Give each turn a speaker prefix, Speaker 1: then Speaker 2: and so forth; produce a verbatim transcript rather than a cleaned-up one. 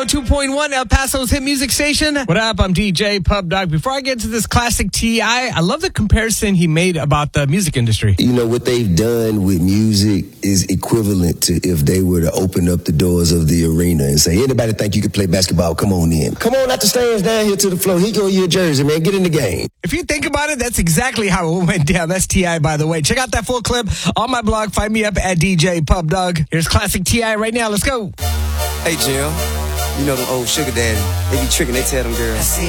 Speaker 1: oh two point one, El Paso's hit music station. What up? I'm D J Pub Dog. Before I get to this classic T I, I love the comparison he made about the music industry.
Speaker 2: You know, what they've done with music is equivalent to if they were to open up the doors of the arena and say, anybody think you could play basketball? Come on in. Come on out the stands down here to the floor. Here go your jersey, man. Get in the game.
Speaker 1: If you think about it, that's exactly how it went down. That's T I, by the way. Check out that full clip on my blog. Find me up at D J Pub Dog. Here's classic T I right now. Let's go.
Speaker 3: Hey, Jill. You know them old sugar daddy. They be tricking. They tell them girls.